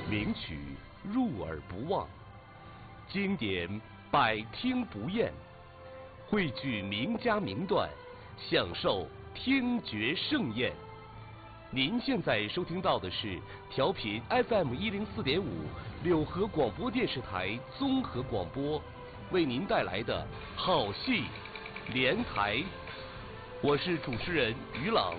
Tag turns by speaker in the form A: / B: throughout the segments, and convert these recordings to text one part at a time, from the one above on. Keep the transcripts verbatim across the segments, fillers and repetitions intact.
A: 名曲入耳不忘，经典百听不厌，汇聚名家名段，享受听觉盛宴。您现在收听到的是调频 F M 一零四点五柳河广播电视台综合广播为您带来的好戏连台，我是主持人于朗。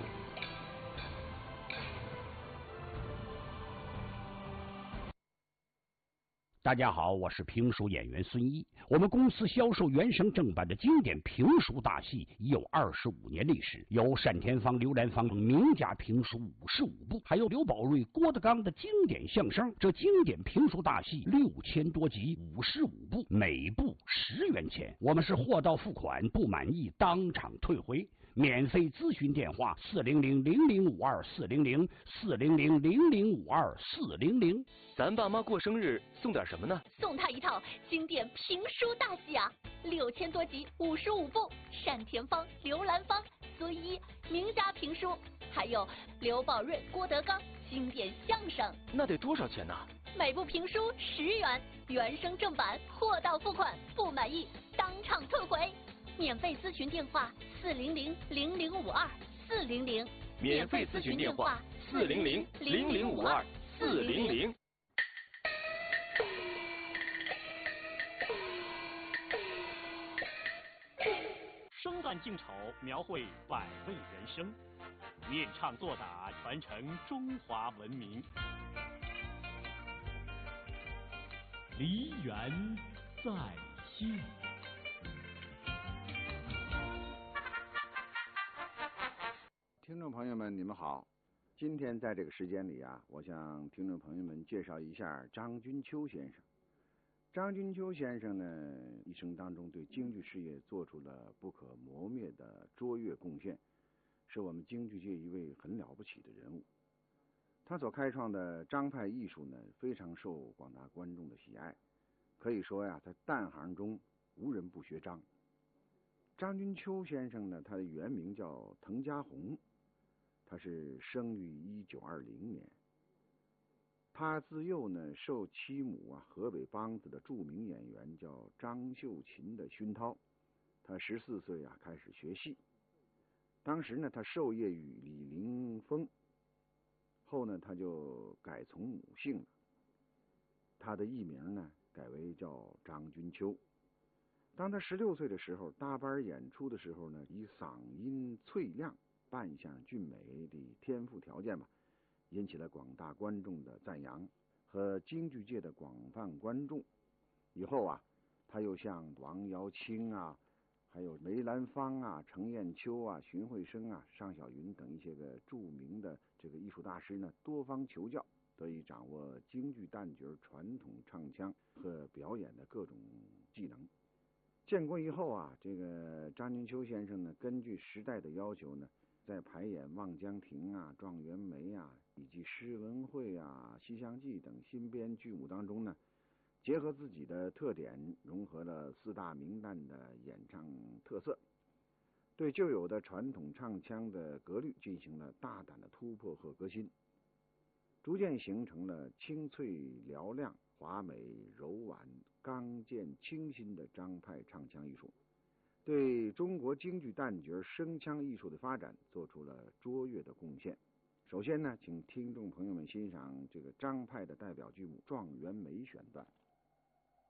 B: 大家好，我是评书演员孙一。我们公司销售原声正版的经典评书大戏已有二十五年历史，有单田芳、刘兰芳名家评书五十五部，还有刘宝瑞、郭德纲的经典相声。这经典评书大戏六千多集，五十五部，每部十元钱。我们是货到付款，不满意当场退回。免费咨询电话：四零零零零五二四零零四零零零零五二四零零。
A: 咱爸妈过生日送点什么呢？
C: 送他一套经典评书大戏啊，六千多集，五十五部，单田芳、刘兰芳、孙一名家评书，还有刘宝瑞、郭德纲经典相声。
A: 那得多少钱呢？
C: 每部评书十元，原声正版，货到付款，不满意当场退回。免费咨询电话：四零零零零五二四零零。
A: 免费咨询电话：四零零零零五二四零零。
D: 生旦净丑，描绘百味人生；念唱作打，传承中华文明。梨园再现。
E: 听众朋友们，你们好。今天在这个时间里啊，我向听众朋友们介绍一下张君秋先生。张君秋先生呢，一生当中对京剧事业做出了不可磨灭的卓越贡献，是我们京剧界一位很了不起的人物。他所开创的张派艺术呢，非常受广大观众的喜爱，可以说呀，在旦行中无人不学张。张君秋先生呢，他的原名叫滕家宏，他是生于一九二零年。他自幼呢受其母啊河北梆子的著名演员叫张秀琴的熏陶，他十四岁啊开始学戏。当时呢他授业于李凌峰，后呢他就改从母姓了，他的艺名呢改为叫张君秋。当他十六岁的时候，搭班演出的时候呢，以嗓音脆亮、扮相俊美的天赋条件吧，引起了广大观众的赞扬和京剧界的广泛观众。以后啊，他又向王瑶卿啊，还有梅兰芳啊、程砚秋啊、荀慧生啊、尚小云等一些个著名的这个艺术大师呢，多方求教，得以掌握京剧旦角传统唱腔和表演的各种技能。建国以后啊，这个张君秋先生呢，根据时代的要求呢，在排演《望江亭》啊、《状元梅》啊，以及《诗文会》啊、《西厢记》等新编剧目当中呢，结合自己的特点，融合了四大名旦的演唱特色，对旧有的传统唱腔的格律进行了大胆的突破和革新，逐渐形成了清脆嘹亮、华美柔婉、刚健清新的张派唱腔艺术，对中国京剧旦角声腔艺术的发展做出了卓越的贡献。首先呢，请听众朋友们欣赏这个张派的代表剧目《状元梅》选段。